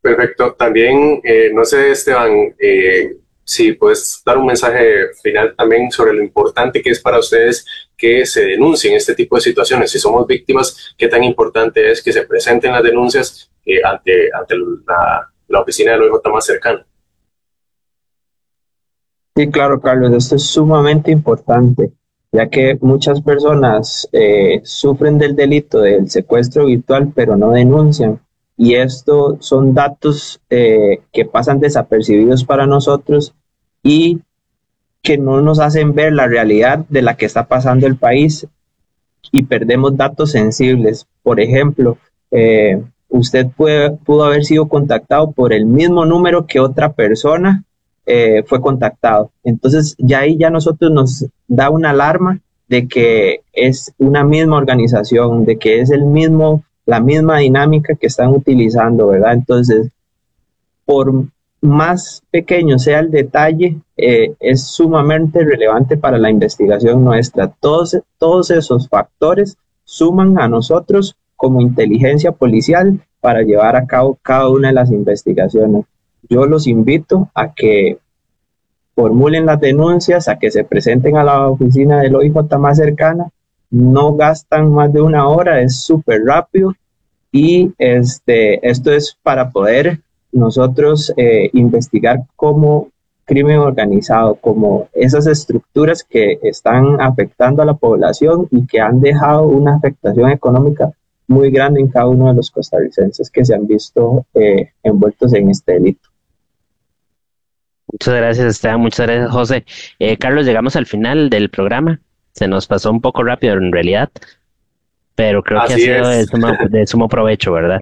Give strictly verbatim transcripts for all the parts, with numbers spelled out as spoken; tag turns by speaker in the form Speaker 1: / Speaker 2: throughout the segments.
Speaker 1: Perfecto. También, eh, no sé, Esteban, eh, si puedes dar un mensaje final también sobre lo importante que es para ustedes que se denuncien este tipo de situaciones. Si somos víctimas, qué tan importante es que se presenten las denuncias eh, ante, ante la, la oficina del O I J más cercana.
Speaker 2: Sí, claro, Carlos, esto es sumamente importante, ya que muchas personas eh, sufren del delito del secuestro virtual, pero no denuncian. Y esto son datos eh, que pasan desapercibidos para nosotros y que no nos hacen ver la realidad de la que está pasando el país y perdemos datos sensibles. Por ejemplo, eh, usted puede, pudo haber sido contactado por el mismo número que otra persona eh, fue contactado. Entonces, ya ahí ya nosotros nos da una alarma de que es una misma organización, de que es el mismo, la misma dinámica que están utilizando, ¿verdad? Entonces, por más pequeño sea el detalle, eh, es sumamente relevante para la investigación nuestra. Todos, todos esos factores suman a nosotros como inteligencia policial para llevar a cabo cada una de las investigaciones. Yo los invito a que formulen las denuncias, a que se presenten a la oficina del O I J más cercana. No gastan más de una hora, es súper rápido y este, esto es para poder nosotros eh, investigar como crimen organizado, como esas estructuras que están afectando a la población y que han dejado una afectación económica muy grande en cada uno de los costarricenses que se han visto eh, envueltos en este delito.
Speaker 3: Muchas gracias, Esteban. Muchas gracias, José. Eh, Carlos, llegamos al final del programa. Se nos pasó un poco rápido en realidad, pero creo
Speaker 1: Así
Speaker 3: que ha sido
Speaker 1: es.
Speaker 3: de sumo, de sumo provecho, ¿verdad?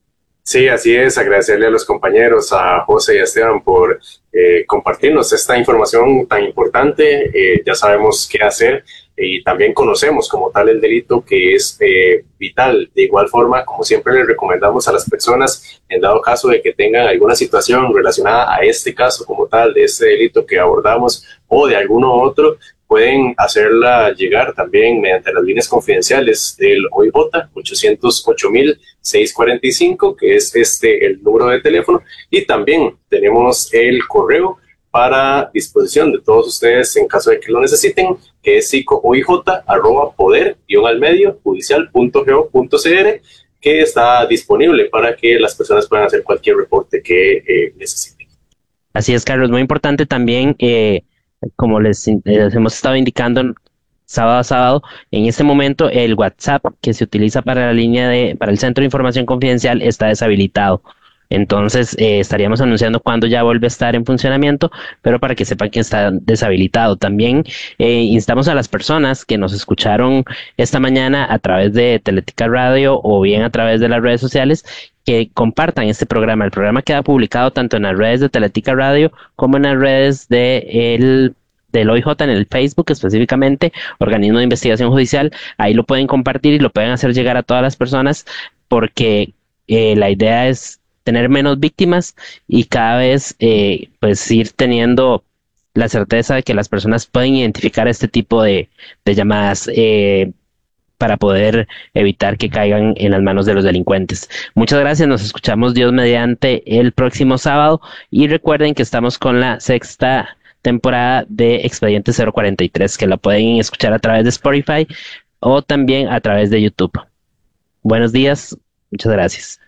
Speaker 1: Sí, así es. Agradecerle a los compañeros, a José y a Esteban por eh, compartirnos esta información tan importante. Eh, ya sabemos qué hacer y también conocemos como tal el delito, que es eh, vital. De igual forma, como siempre les recomendamos a las personas, en dado caso de que tengan alguna situación relacionada a este caso como tal, de este delito que abordamos o de alguno otro, pueden hacerla llegar también mediante las líneas confidenciales del O I J, ochocientos ocho mil seiscientos cuarenta y cinco, que es este el número de teléfono, y también tenemos el correo para disposición de todos ustedes en caso de que lo necesiten, que es psicooj arroba poder guión al medio judicial punto go punto cr, que está disponible para que las personas puedan hacer cualquier reporte que eh, necesiten.
Speaker 3: Así es, Carlos. Muy importante también, eh, como les, les hemos estado indicando sábado a sábado, en este momento el WhatsApp que se utiliza para la línea de, para el Centro de Información Confidencial está deshabilitado. Entonces eh, estaríamos anunciando cuándo ya vuelve a estar en funcionamiento, pero para que sepan que está deshabilitado. También eh, instamos a las personas que nos escucharon esta mañana a través de Teletica Radio o bien a través de las redes sociales, que compartan este programa. El programa queda publicado tanto en las redes de Teletica Radio como en las redes de el del O I J, en el Facebook específicamente, Organismo de Investigación Judicial. Ahí lo pueden compartir y lo pueden hacer llegar a todas las personas, porque eh, la idea es tener menos víctimas y cada vez eh, pues ir teniendo la certeza de que las personas pueden identificar este tipo de, de llamadas eh, para poder evitar que caigan en las manos de los delincuentes. Muchas gracias, nos escuchamos Dios mediante el próximo sábado y recuerden que estamos con la sexta temporada de Expediente cero cuarenta y tres, que la pueden escuchar a través de Spotify o también a través de YouTube. Buenos días, muchas gracias.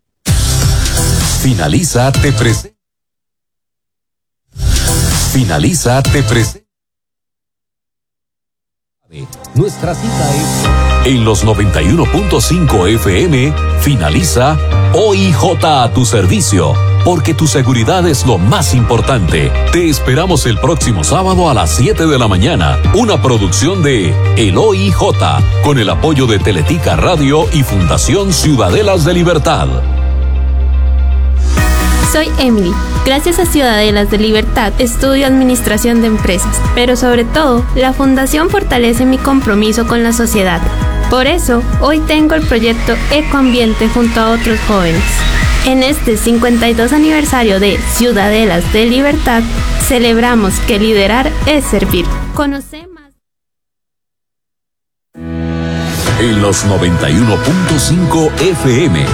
Speaker 4: Finaliza Te Presenta. Finaliza Te Presenta. Nuestra cita es en los noventa y uno punto cinco F M. Finaliza O I J a tu servicio, porque tu seguridad es lo más importante. Te esperamos el próximo sábado a las siete de la mañana. Una producción de El O I J con el apoyo de Teletica Radio y Fundación Ciudadelas de Libertad.
Speaker 5: Soy Emily. Gracias a Ciudadelas de Libertad estudio Administración de Empresas, pero sobre todo, la Fundación fortalece mi compromiso con la sociedad. Por eso, hoy tengo el proyecto Ecoambiente junto a otros jóvenes. En este cincuenta y dos aniversario de Ciudadelas de Libertad, celebramos que liderar es servir. Conoce más.
Speaker 4: En los noventa y uno punto cinco F M,